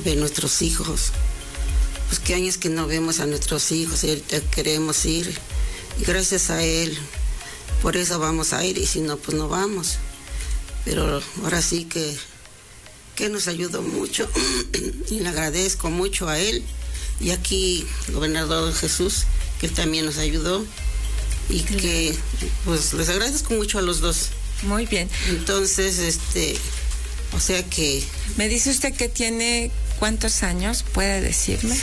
ver nuestros hijos. Pues qué años que no vemos a nuestros hijos y ahorita queremos ir. Y gracias a él, por eso vamos a ir, y si no, pues no vamos. Pero ahora sí que nos ayudó mucho y le agradezco mucho a él. Y aquí, el gobernador Jesús, que él también nos ayudó. Y que, pues, les agradezco mucho a los dos. Muy bien. Entonces, o sea que... Me dice usted que tiene, ¿cuántos años? ¿Puede decirme?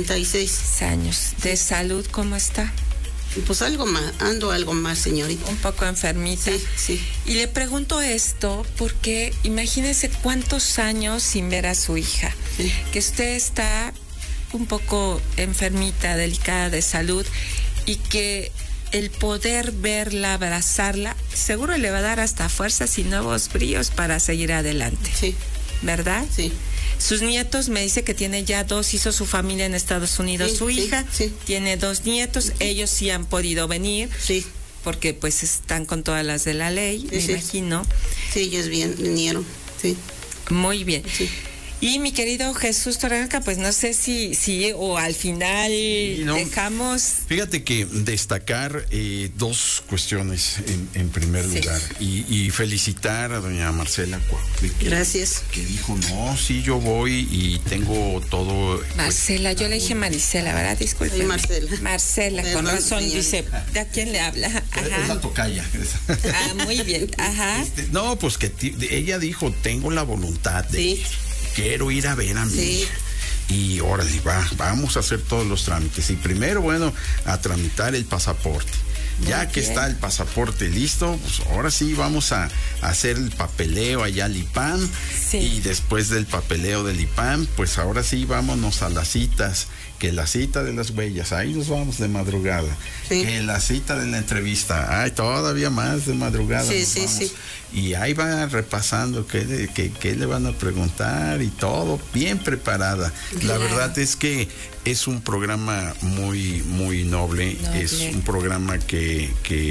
76 años. ¿De salud cómo está? Pues algo más, señorita. Un poco enfermita. Sí. Y le pregunto esto porque imagínese cuántos años sin ver a su hija. Sí. Que usted está un poco enfermita, delicada de salud, y que el poder verla, abrazarla, seguro le va a dar hasta fuerzas y nuevos bríos para seguir adelante. Sí. ¿Verdad? Sí. Sus nietos, me dice que tiene ya 2, hizo su familia en Estados Unidos, Sí, su hija, sí. tiene 2 nietos, ellos sí han podido venir, Sí. porque pues están con todas las de la ley, me imagino. Sí, ellos vinieron, sí. Muy bien. Sí. Y mi querido Jesús Torrealca, pues no sé si o al final dejamos... Fíjate que destacar 2 cuestiones en primer lugar y felicitar a doña Marcela. Gracias. Que dijo, no, sí, yo voy y tengo todo... Marcela, yo le dije Marisela, ¿verdad? Disculpe. Sí, Marcela. Marcela, con razón, señora. dice, ¿a quién le habla? Ajá. Es la tocaya. Muy bien, ajá. No, pues que ella dijo, tengo la voluntad de ir. Quiero ir a ver a mi hija. Y órale, vamos a hacer todos los trámites. Y primero, bueno, a tramitar el pasaporte. Ya que está el pasaporte listo, pues ahora sí vamos a hacer el papeleo allá al IPAM. Sí. Y después del papeleo del IPAM, pues ahora sí vámonos a las citas. Que la cita de las huellas, ahí nos vamos de madrugada. Sí. Que la cita de la entrevista, ay, todavía más de madrugada. Sí. Y ahí va repasando qué le van a preguntar y todo, bien preparada. Claro. La verdad es que es un programa muy, muy noble. Es un programa que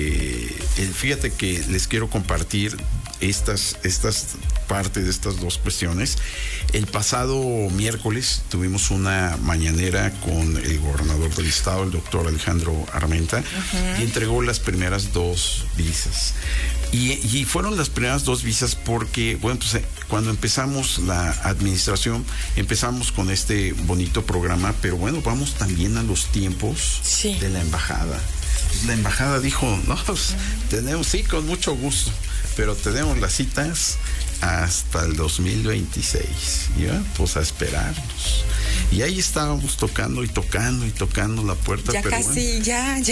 fíjate que les quiero compartir estas partes de estas 2 cuestiones. El pasado miércoles tuvimos una mañanera con el gobernador del estado, el doctor Alejandro Armenta, y entregó las primeras 2 visas. Y fueron las primeras 2 visas porque, bueno, pues cuando empezamos la administración, empezamos con este bonito programa, pero bueno, vamos también a los tiempos de la embajada. La embajada dijo, no, pues, tenemos, sí, con mucho gusto, pero tenemos las citas hasta el 2026, ¿ya? Pues a esperarnos. Y ahí estábamos tocando la puerta. Ya pero casi, bueno,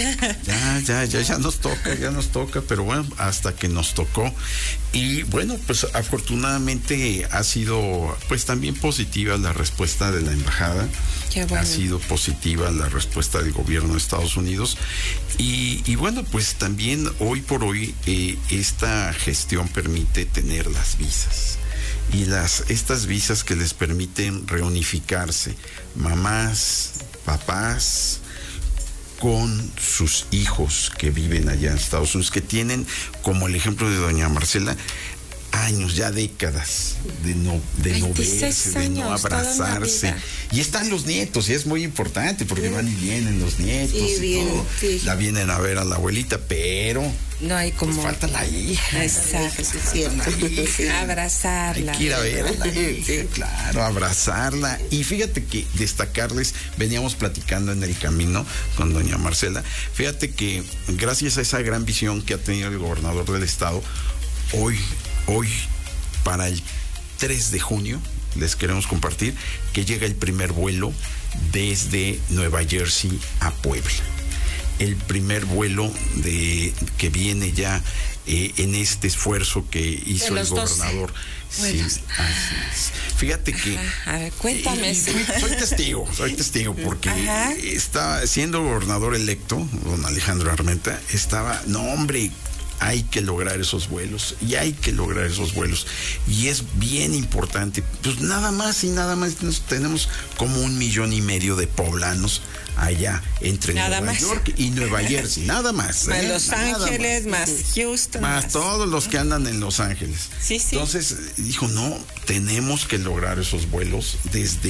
ya nos toca, pero bueno, hasta que nos tocó. Y bueno, pues afortunadamente ha sido pues también positiva la respuesta de la embajada. Qué bueno. Ha sido positiva la respuesta del gobierno de Estados Unidos. Y bueno, pues también hoy por hoy esta gestión permite tener las visas. Y estas visas que les permiten reunificarse, mamás, papás, con sus hijos que viven allá en Estados Unidos, que tienen, como el ejemplo de doña Marcela, años, ya décadas de no verse, de no abrazarse. Y están los nietos, y es muy importante porque van y vienen los nietos todo. Sí. La vienen a ver a la abuelita, pero no hay como... pues falta la hija. Exacto. Eso es cierto. Abrazarla. Hay que ir a ver a la hija, claro, abrazarla. Y fíjate que destacarles, veníamos platicando en el camino con doña Marcela, fíjate que gracias a esa gran visión que ha tenido el gobernador del estado, hoy para el 3 de junio les queremos compartir que llega el primer vuelo desde Nueva Jersey a Puebla. El primer vuelo que viene ya en este esfuerzo que hizo el gobernador. Sí, así es. Fíjate que... A ver, cuéntame. Soy testigo porque está siendo gobernador electo, don Alejandro Armenta, no hombre, hay que lograr esos vuelos y es bien importante. Pues nada más tenemos como 1,5 millones de poblanos allá entre Nueva York y Nueva Jersey, nada más. Más Los Ángeles, más Houston. Más todos los que andan en Los Ángeles. Sí. Entonces dijo, no, tenemos que lograr esos vuelos desde